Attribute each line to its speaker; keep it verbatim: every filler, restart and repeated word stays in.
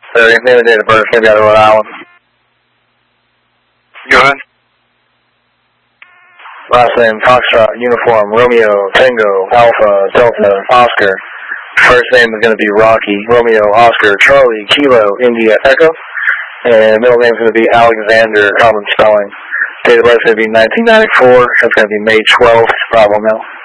Speaker 1: So his name and date of birth is going to be out of Rhode Island.
Speaker 2: Go ahead.
Speaker 1: Last name, Foxtrot, Uniform, Romeo, Tango, Alpha, Delta, Oscar. First name is going to be Rocky, Romeo, Oscar, Charlie, Kilo, India, Echo. And middle name is going to be Alexander, common spelling. Date of birth is going to be nineteen ninety-four. That's going to be May twelfth, Bravo Mill.